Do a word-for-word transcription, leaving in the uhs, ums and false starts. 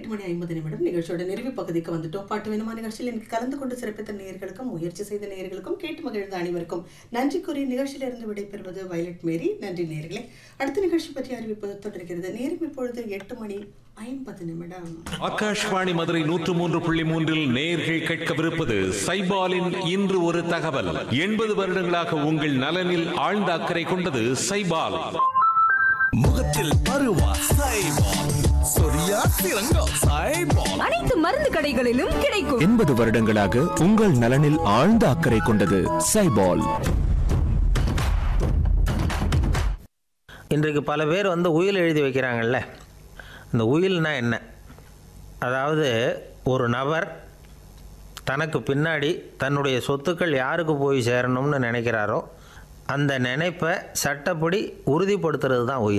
எட்டு மணி ஐம்பது நிமிடம் நிகழ்ச்சியோட நிறைவு பகுதிக்கு வந்துட்டோம். பாட்டு வேணுமா நிகழ்ச்சியில் எனக்கு கலந்து கொண்டு சிறப்பித்த நேயர்களுக்கும் முயற்சி செய்த நேயர்களுக்கும் கேட்டு மகிழ்ந்த அனைவருக்கும் நன்றி கூறி நிகழ்ச்சியிலிருந்து விடைபெறுவது வயலட் மேரி. நன்றி நேயர்களே. அடுத்த நிகழ்ச்சி பற்றி அறிவிப்பு தொடர்கிறது. நேரம் இப்பொழுது எட்டு மணி ஐம்பது நிமிடம். ஆகாஷ்வாணி மதுரை நூற்று மூன்று புள்ளி மூன்றில் நேயர்கள் கேட்கவிருப்பது சைபாலின் இன்று ஒரு தகவல். எண்பது வருடங்களாக உங்கள் நலனில் ஆழ்ந்த அக்கறை கொண்டது சைபால். முகத்தில் பருவா சைபால், சொரியா சிறங்கம் சைபால், அனைத்து மருந்து கடைகளிலும் கிடைக்கும். எண்பது வருடங்களாக உங்கள் நலனில் ஆழ்ந்த அக்கறை கொண்டது சைபால். இன்றைக்கு பல பேர் வந்து உயில் எழுதி வைக்கிறாங்கல்ல. இந்த உயில்னா என்ன? அதாவது ஒரு நபர் தனக்கு பின்னாடி தன்னுடைய சொத்துக்கள் யாருக்கு போய் சேரணும்னு நினைக்கிறாரோ அந்த நினைப்பை சட்டப்படி உறுதிப்படுத்துறது தான் உயில்.